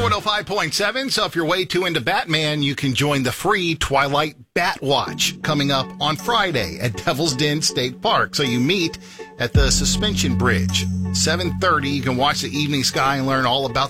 105.7. So if you're way too into Batman, you can join the free Twilight Bat Watch coming up on Friday at Devil's Den State Park. So you meet at the Suspension Bridge. 7:30. You can watch the evening sky and learn all about